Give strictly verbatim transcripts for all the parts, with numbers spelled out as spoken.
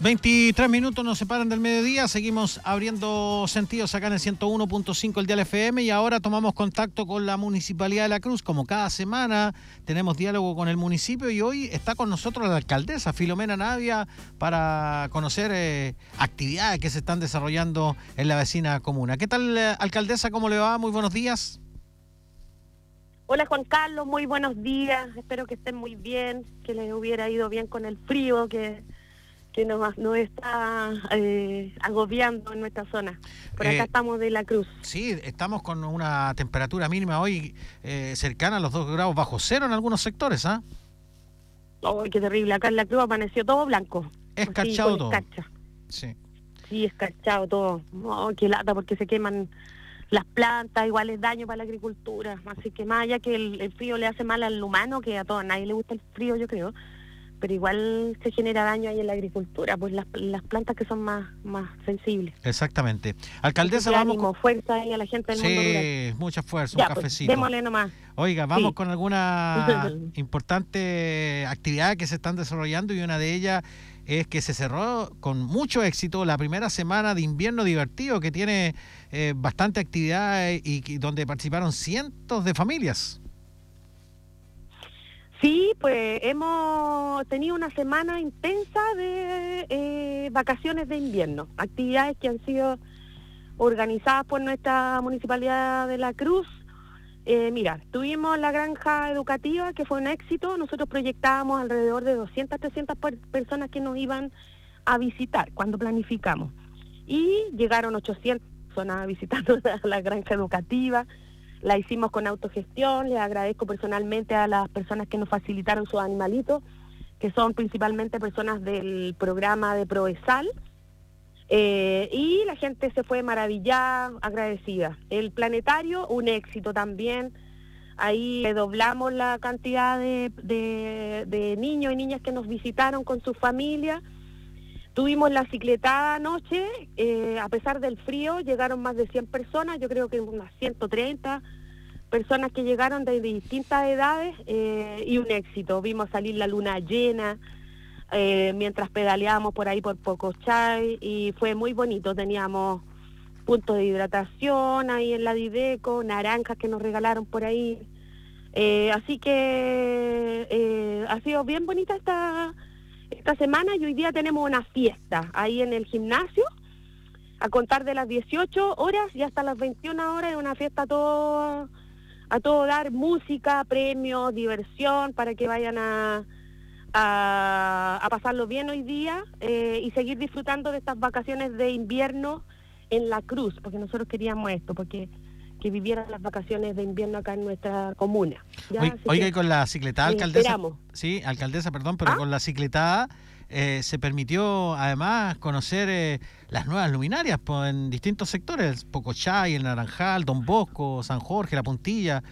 veintitrés minutos nos separan del mediodía, seguimos abriendo sentidos acá en el ciento uno punto cinco el Dial F M y ahora tomamos contacto con la Municipalidad de La Cruz. Como cada semana tenemos diálogo con el municipio y hoy está con nosotros la alcaldesa Filomena Navia para conocer eh, actividades que se están desarrollando en la vecina comuna. ¿Qué tal, eh, alcaldesa? ¿Cómo le va? Muy buenos días. Hola Juan Carlos, muy buenos días, espero que estén muy bien, que les hubiera ido bien con el frío que, que nos, nos está eh, agobiando en nuestra zona. Por acá eh, estamos de La Cruz. Sí, estamos con una temperatura mínima hoy eh, cercana a los dos grados bajo cero en algunos sectores, ¿ah? ¿eh? ¡Oh, qué terrible! Acá en La Cruz amaneció todo blanco. Escarchado todo. Escarcha. Sí. Sí, escarchado todo. ¡Oh, qué lata! Porque se queman las plantas, igual es daño para la agricultura, así que más allá que el, el frío le hace mal al humano, que a todos, a nadie le gusta el frío, yo creo, pero igual se genera daño ahí en la agricultura, pues las, las plantas que son más, más sensibles. Exactamente. Alcaldesa, Así que vamos... ánimo, con... fuerza ahí a la gente del sí, mundo rural. Sí, mucha fuerza, ya, un cafecito. Pues, démosle nomás. Oiga, vamos sí. con alguna importante actividad que se están desarrollando y una de ellas es que se cerró con mucho éxito la primera semana de invierno divertido que tiene eh, bastante actividad y, y donde participaron cientos de familias. Sí, pues hemos tenido una semana intensa de eh, vacaciones de invierno, actividades que han sido organizadas por nuestra Municipalidad de La Cruz. Eh, mira, tuvimos la granja educativa que fue un éxito, nosotros proyectábamos alrededor de doscientas, trescientas personas que nos iban a visitar cuando planificamos y llegaron ochocientas personas visitando la, la granja educativa, la hicimos con autogestión, les agradezco personalmente a las personas que nos facilitaron sus animalitos, que son principalmente personas del programa de Proesal. Eh, y la gente se fue maravillada, agradecida. El planetario, un éxito también. Ahí doblamos la cantidad de, de, de niños y niñas que nos visitaron con su familia. Tuvimos la cicletada anoche, eh, a pesar del frío, llegaron más de cien personas, yo creo que unas ciento treinta personas que llegaron de distintas edades, eh, y un éxito. Vimos salir la luna llena, Eh, mientras pedaleábamos por ahí por Pocochay y fue muy bonito, teníamos puntos de hidratación ahí en la Dideco, naranjas que nos regalaron por ahí, eh, así que eh, ha sido bien bonita esta, esta semana y hoy día tenemos una fiesta ahí en el gimnasio, a contar de las dieciocho horas y hasta las veintiuna horas, es una fiesta a todo, a todo dar, música, premios, diversión, para que vayan a A, a pasarlo bien hoy día eh, y seguir disfrutando de estas vacaciones de invierno en La Cruz, porque nosotros queríamos esto, porque que vivieran las vacaciones de invierno acá en nuestra comuna. ¿Ya? Oiga, oiga, y con la cicletada, alcaldesa, esperamos. sí, alcaldesa, perdón, pero ¿Ah? con la cicletada eh, se permitió además conocer eh, las nuevas luminarias pues, en distintos sectores, Pocochay, el Naranjal, Don Bosco, San Jorge, La Puntilla.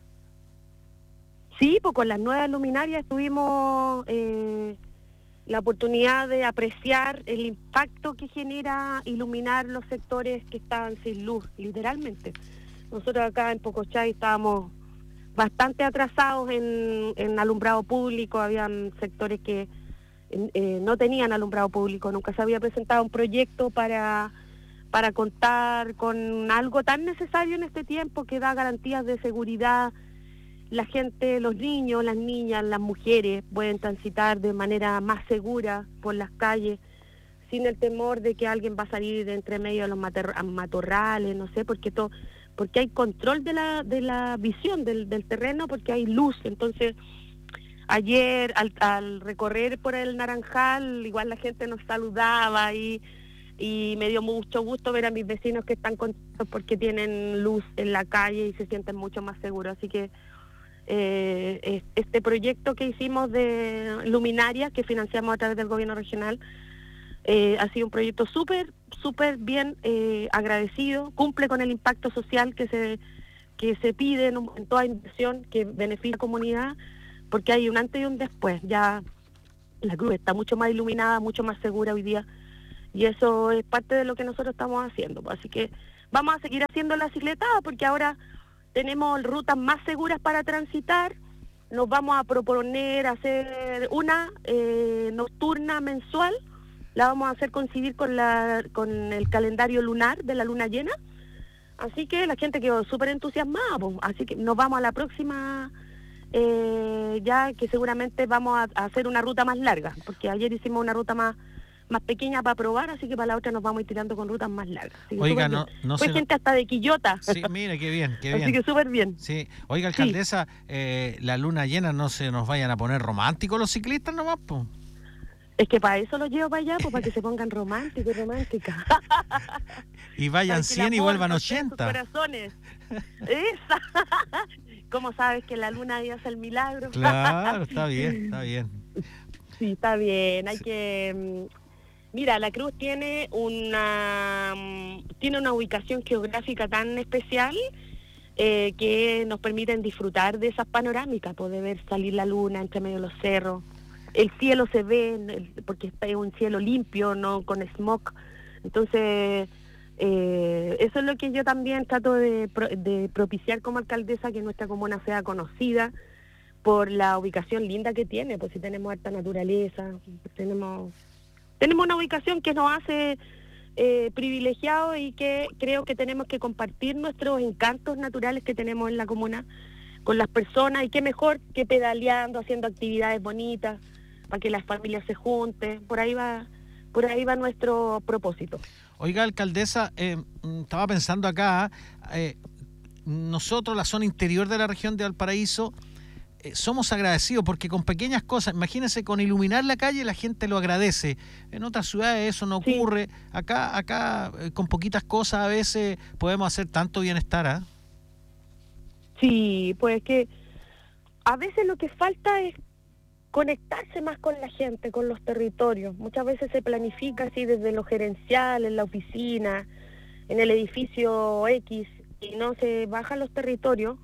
Sí, pues con las nuevas luminarias tuvimos eh, la oportunidad de apreciar el impacto que genera iluminar los sectores que estaban sin luz, literalmente. Nosotros acá en Pocochay estábamos bastante atrasados en, en alumbrado público, habían sectores que eh, no tenían alumbrado público, nunca se había presentado un proyecto para, para contar con algo tan necesario en este tiempo que da garantías de seguridad. La gente, los niños, las niñas, las mujeres pueden transitar de manera más segura por las calles, sin el temor de que alguien va a salir de entre medio de los matorrales, no sé, porque todo, porque hay control de la de la visión del, del terreno, porque hay luz. Entonces, ayer al, al recorrer por el Naranjal, igual la gente nos saludaba y, y me dio mucho gusto ver a mis vecinos que están contentos porque tienen luz en la calle y se sienten mucho más seguros. Así que Eh, este proyecto que hicimos de luminaria, que financiamos a través del gobierno regional, eh, ha sido un proyecto súper, súper bien eh, agradecido, cumple con el impacto social que se que se pide en, en toda inversión que beneficia a la comunidad, porque hay un antes y un después. Ya La Cruz está mucho más iluminada, mucho más segura hoy día, y eso es parte de lo que nosotros estamos haciendo. Así que vamos a seguir haciendo la cicletada, porque ahora tenemos rutas más seguras para transitar. Nos vamos a proponer hacer una eh, nocturna mensual la vamos a hacer coincidir con la con el calendario lunar de la luna llena. Así que la gente quedó súper entusiasmada, pues. Así que nos vamos a la próxima, eh, ya que seguramente vamos a, a hacer una ruta más larga, porque ayer hicimos una ruta más más pequeña para probar, así que para la otra nos vamos a ir tirando con rutas más largas. Así que Oiga, no, no Fue se... gente hasta de Quillota. Sí, mire, qué bien, qué bien. Así que súper bien. Sí. Oiga, alcaldesa, sí. eh, la luna llena, no se nos vayan a poner románticos los ciclistas nomás, pues. Es que para eso los llevo para allá, pues para que se pongan románticos y románticas. Y vayan cien y vuelvan ochenta. Corazones. Esa. ¿Cómo sabes que la luna hace el milagro? Claro, está bien, está bien. Sí, está bien. Hay sí. que... Mira, la Cruz tiene una tiene una ubicación geográfica tan especial eh, que nos permiten disfrutar de esas panorámicas, poder ver salir la luna entre medio de los cerros. El cielo se ve, porque es un cielo limpio, no con smog. Entonces, eh, eso es lo que yo también trato de, de propiciar como alcaldesa, que nuestra comuna sea conocida por la ubicación linda que tiene, pues si tenemos harta naturaleza, tenemos... Tenemos una ubicación que nos hace eh, privilegiados y que creo que tenemos que compartir nuestros encantos naturales que tenemos en la comuna con las personas, y qué mejor que pedaleando, haciendo actividades bonitas para que las familias se junten. Por ahí va, por ahí va nuestro propósito. Oiga, alcaldesa, eh, estaba pensando acá, eh, nosotros, la zona interior de la región de Valparaíso, somos agradecidos porque con pequeñas cosas, imagínense, con iluminar la calle la gente lo agradece. En otras ciudades eso no ocurre. Sí. Acá, acá eh, con poquitas cosas a veces podemos hacer tanto bienestar, ¿eh? Sí, pues que a veces lo que falta es conectarse más con la gente, con los territorios. Muchas veces se planifica así desde lo gerencial, en la oficina, en el edificio X, y no se bajan los territorios.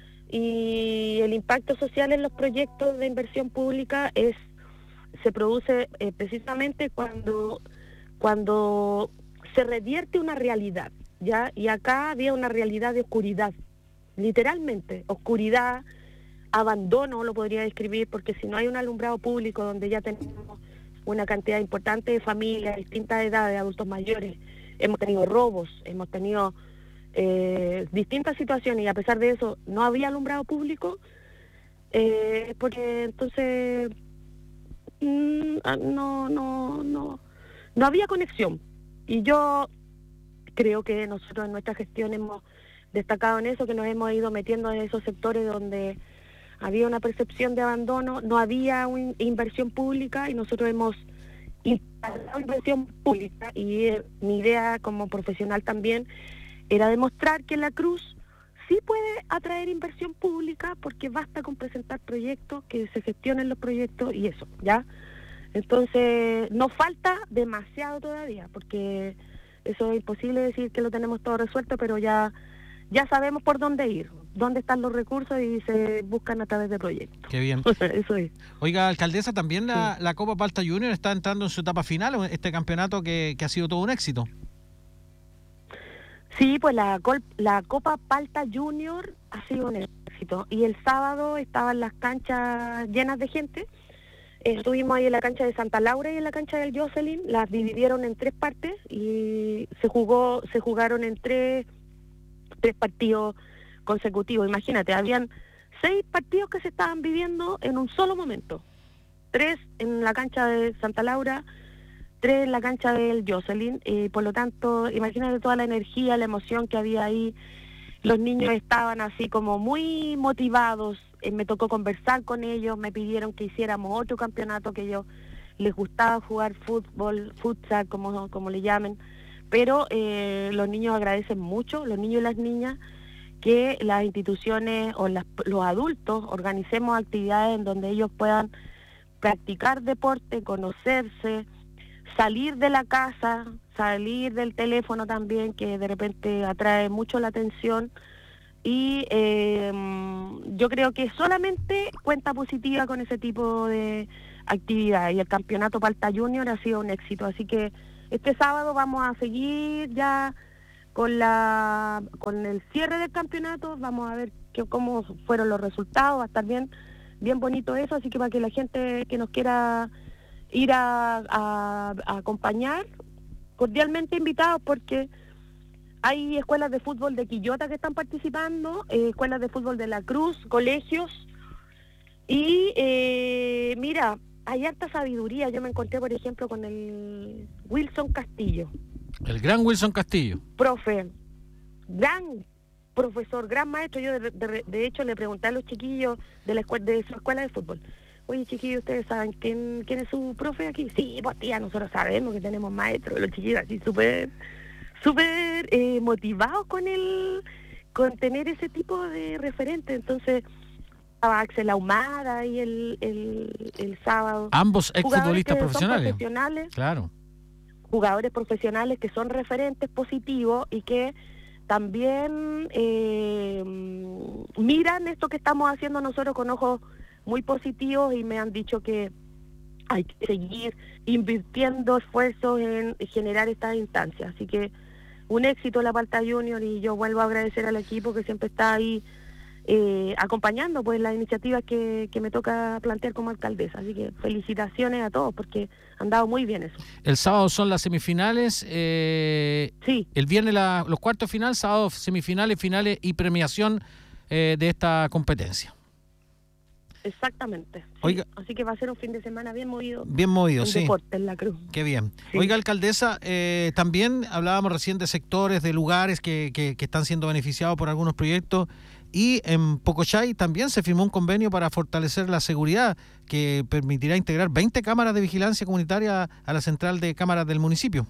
Y el impacto social en los proyectos de inversión pública es se produce eh, precisamente cuando cuando se revierte una realidad, ¿ya? Y acá había una realidad de oscuridad, literalmente, oscuridad, abandono lo podría describir, porque si no hay un alumbrado público donde ya tenemos una cantidad importante de familias, distintas edades, adultos mayores, hemos tenido robos, hemos tenido... Eh, distintas situaciones, y a pesar de eso no había alumbrado público, eh, porque entonces mm, no, no, no, no había conexión. Y yo creo que nosotros en nuestra gestión hemos destacado en eso, que nos hemos ido metiendo en esos sectores donde había una percepción de abandono, no había una inversión pública, y nosotros hemos instalado inversión pública, y eh, mi idea como profesional también era demostrar que la Cruz sí puede atraer inversión pública, porque basta con presentar proyectos, que se gestionen los proyectos y eso, ¿ya? Entonces, nos falta demasiado todavía, porque eso es imposible decir que lo tenemos todo resuelto, pero ya ya sabemos por dónde ir, dónde están los recursos, y se buscan a través de proyectos. Qué bien. Eso es. Oiga, alcaldesa, también la, sí. la Copa Palta Junior está entrando en su etapa final, este campeonato que, que ha sido todo un éxito. Sí, pues la, la Copa Palta Junior ha sido un éxito, y el sábado estaban las canchas llenas de gente. Estuvimos ahí en la cancha de Santa Laura y en la cancha del Jocelyn, las dividieron en tres partes y se jugó, se jugaron en tres, tres partidos consecutivos. Imagínate, habían seis partidos que se estaban viviendo en un solo momento, tres en la cancha de Santa Laura, tres en la cancha del Jocelyn, y por lo tanto, imagínate toda la energía, la emoción que había ahí. Los niños estaban así como muy motivados, eh, me tocó conversar con ellos, me pidieron que hiciéramos otro campeonato, que a ellos les gustaba jugar fútbol, futsal, como, como le llamen, pero eh, los niños agradecen mucho, los niños y las niñas, que las instituciones o las, los adultos organicemos actividades en donde ellos puedan practicar deporte, conocerse, salir de la casa, salir del teléfono también, que de repente atrae mucho la atención, y eh, yo creo que solamente cuenta positiva con ese tipo de actividad, y el campeonato Palta Junior ha sido un éxito, así que este sábado vamos a seguir ya con la con el cierre del campeonato, vamos a ver que, cómo fueron los resultados, va a estar bien, bien bonito eso, así que para que la gente que nos quiera ir a, a, a acompañar, cordialmente invitados, porque hay escuelas de fútbol de Quillota que están participando, eh, escuelas de fútbol de La Cruz, colegios, y eh, mira, hay harta sabiduría. Yo me encontré, por ejemplo, con el Wilson Castillo. El gran Wilson Castillo. Profe, gran profesor, gran maestro. Yo de, de, de hecho le pregunté a los chiquillos de la escuela, de su escuela de fútbol: oye, chiquillos, ¿ustedes saben quién, quién es su profe aquí? Sí, pues tía, nosotros sabemos que tenemos maestros. Los chiquillos así súper, súper eh, motivados con el, con tener ese tipo de referente. Entonces, estaba Axel Ahumada ahí el, el, el sábado. Ambos exfutbolistas profesionales. profesionales. Claro. Jugadores profesionales que son referentes positivos y que también eh, miran esto que estamos haciendo nosotros con ojos muy positivos, y me han dicho que hay que seguir invirtiendo esfuerzos en generar estas instancias. Así que un éxito la Palta Junior, y yo vuelvo a agradecer al equipo que siempre está ahí eh, acompañando pues las iniciativas que, que me toca plantear como alcaldesa. Así que felicitaciones a todos, porque han dado muy bien eso. El sábado son las semifinales, eh, sí. El viernes la, los cuartos final, sábado semifinales, finales y premiación eh, de esta competencia. Exactamente. Sí. Oiga, así que va a ser un fin de semana bien movido. Bien movido, en sí. Deporte, en La Cruz. Qué bien. Sí. Oiga, alcaldesa, eh, también hablábamos recién de sectores, de lugares que, que, que están siendo beneficiados por algunos proyectos, y en Pocochay también se firmó un convenio para fortalecer la seguridad que permitirá integrar veinte cámaras de vigilancia comunitaria a la central de cámaras del municipio.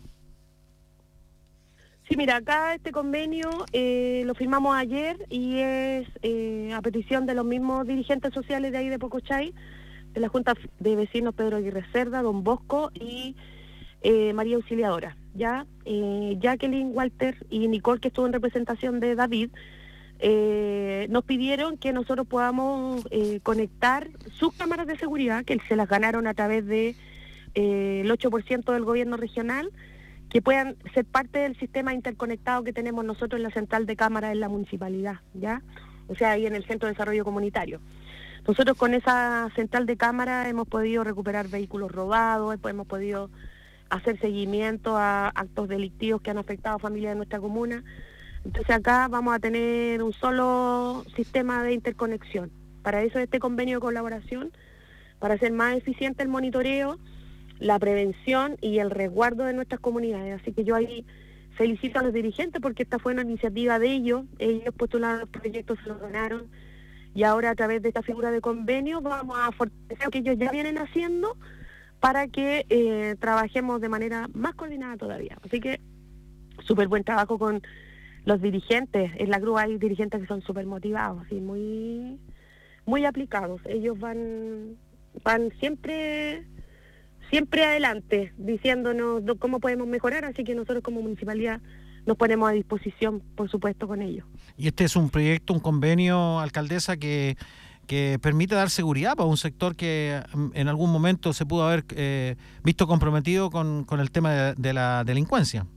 Sí, mira, acá este convenio eh, lo firmamos ayer, y es eh, a petición de los mismos dirigentes sociales de ahí de Pocochay, de la Junta de Vecinos Pedro Aguirre Cerda, Don Bosco y eh, María Auxiliadora. Ya eh, Jacqueline, Walter y Nicole, que estuvo en representación de David, eh, nos pidieron que nosotros podamos eh, conectar sus cámaras de seguridad, que se las ganaron a través de eh, el ocho por ciento del gobierno regional, que puedan ser parte del sistema interconectado que tenemos nosotros en la central de cámaras en la municipalidad, ¿ya? O sea, ahí en el Centro de Desarrollo Comunitario. Nosotros con esa central de cámaras hemos podido recuperar vehículos robados, hemos podido hacer seguimiento a actos delictivos que han afectado a familias de nuestra comuna. Entonces acá vamos a tener un solo sistema de interconexión. Para eso este convenio de colaboración, para hacer más eficiente el monitoreo, la prevención y el resguardo de nuestras comunidades. Así que yo ahí felicito a los dirigentes, porque esta fue una iniciativa de ellos, ellos postularon los proyectos, se los ganaron, y ahora a través de esta figura de convenio vamos a fortalecer lo que ellos ya vienen haciendo para que eh, trabajemos de manera más coordinada todavía. Así que súper buen trabajo con los dirigentes. En La Cruz hay dirigentes que son súper motivados, así muy, muy aplicados. Ellos van, van siempre... siempre adelante, diciéndonos cómo podemos mejorar, así que nosotros como municipalidad nos ponemos a disposición, por supuesto, con ellos. Y este es un proyecto, un convenio, alcaldesa, que, que permite dar seguridad para un sector que en algún momento se pudo haber eh, visto comprometido con, con el tema de, de la delincuencia.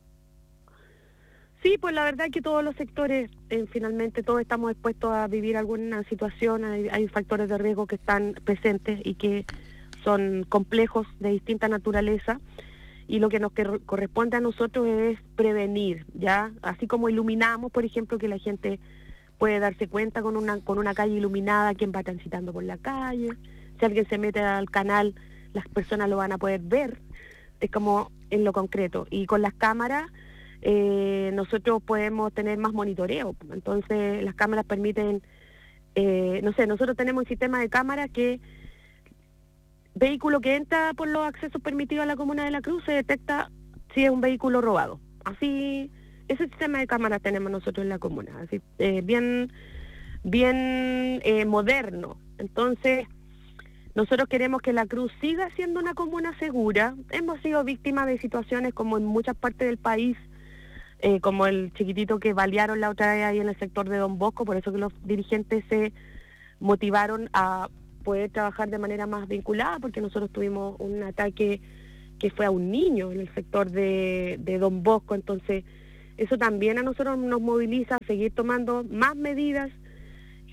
Sí, pues la verdad es que todos los sectores, eh, finalmente todos estamos expuestos a vivir alguna situación, hay, hay factores de riesgo que están presentes y que son complejos de distinta naturaleza, y lo que nos que corresponde a nosotros es prevenir, ¿ya? Así como iluminamos, por ejemplo, que la gente puede darse cuenta con una con una calle iluminada, quien va transitando por la calle, si alguien se mete al canal, las personas lo van a poder ver, es como en lo concreto. Y con las cámaras, eh, nosotros podemos tener más monitoreo, entonces las cámaras permiten, eh, no sé, nosotros tenemos un sistema de cámaras que vehículo que entra por los accesos permitidos a la comuna de La Cruz se detecta si es un vehículo robado. Así, ese sistema de cámaras tenemos nosotros en la comuna, así eh, bien, bien eh, moderno. Entonces, nosotros queremos que La Cruz siga siendo una comuna segura. Hemos sido víctimas de situaciones como en muchas partes del país, eh, como el chiquitito que balearon la otra vez ahí en el sector de Don Bosco, por eso que los dirigentes se motivaron a poder trabajar de manera más vinculada, porque nosotros tuvimos un ataque que fue a un niño en el sector de, de Don Bosco. Entonces eso también a nosotros nos moviliza a seguir tomando más medidas,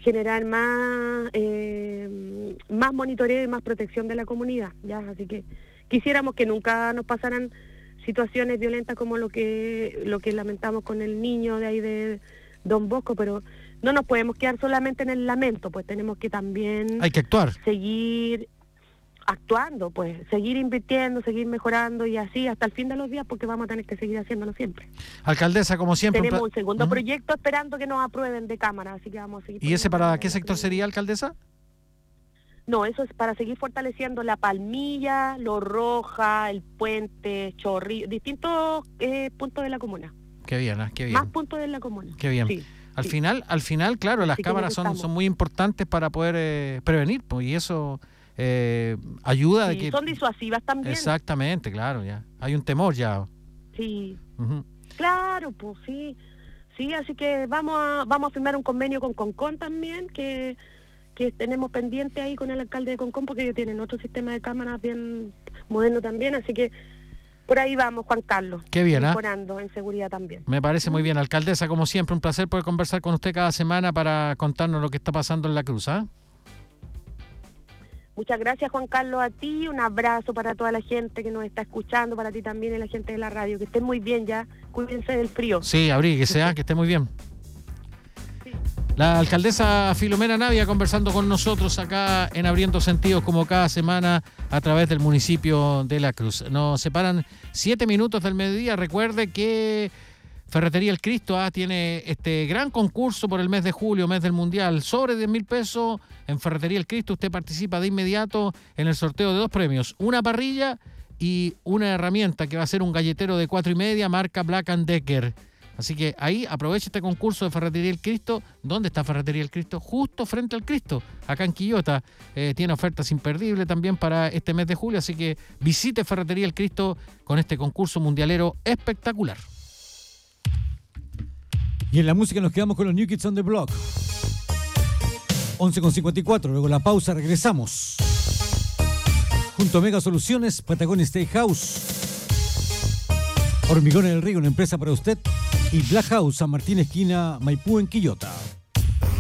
generar más eh, más monitoreo y más protección de la comunidad, ya, así que quisiéramos que nunca nos pasaran situaciones violentas como lo que lo que lamentamos con el niño de ahí de Don Bosco, pero no nos podemos quedar solamente en el lamento, pues tenemos que también hay que actuar, seguir actuando, pues seguir invirtiendo, seguir mejorando y así hasta el fin de los días, porque vamos a tener que seguir haciéndolo siempre. Alcaldesa, como siempre. Tenemos un, un segundo ¿Mm? proyecto esperando que nos aprueben de cámara, así que vamos a seguir. ¿Y ese para qué sector sería, alcaldesa? No, eso es para seguir fortaleciendo la Palmilla, Lo Roja, el Puente, Chorrillo, distintos eh, puntos de la comuna. Qué bien, ¿eh? Qué bien. Más puntos de la comuna. Qué bien. Sí, al sí. final, al final, claro, las Así cámaras son, son muy importantes para poder eh, prevenir, pues, y eso eh, ayuda Sí, de que son disuasivas también. Exactamente, claro, ya. Hay un temor ya. Sí. Uh-huh. Claro, pues sí. Sí, así que vamos a vamos a firmar un convenio con Concón también, que que tenemos pendiente ahí con el alcalde de Concón, porque ellos tienen otro sistema de cámaras bien moderno también, así que por ahí vamos, Juan Carlos. Qué bien, ¿ah? Mejorando en seguridad también. Me parece muy bien, alcaldesa, como siempre, un placer poder conversar con usted cada semana para contarnos lo que está pasando en la Cruz, ¿ah? Muchas gracias, Juan Carlos, a ti, un abrazo para toda la gente que nos está escuchando, para ti también y la gente de la radio, que estén muy bien ya, cuídense del frío. Sí, abríguese, ¿ah? Que esté muy bien. La alcaldesa Filomena Navia conversando con nosotros acá en Abriendo Sentidos, como cada semana a través del municipio de La Cruz. Nos separan siete minutos del mediodía. Recuerde que Ferretería El Cristo ah, tiene este gran concurso por el mes de julio, mes del Mundial. Sobre diez mil pesos en Ferretería El Cristo. Usted participa de inmediato en el sorteo de dos premios. Una parrilla y una herramienta que va a ser un galletero de cuatro y media marca Black and Decker. Así que ahí aproveche este concurso de Ferretería El Cristo. ¿Dónde está Ferretería El Cristo? Justo frente al Cristo, acá en Quillota. Eh, tiene ofertas imperdibles también para este mes de julio, así que visite Ferretería El Cristo con este concurso mundialero espectacular. Y en la música nos quedamos con los New Kids on the Block. once con cincuenta y cuatro, luego la pausa, regresamos. Junto a Mega Soluciones, Patagonia Steakhouse, Hormigón en el Río, una empresa para usted, y Black House, San Martín, esquina Maipú, en Quillota.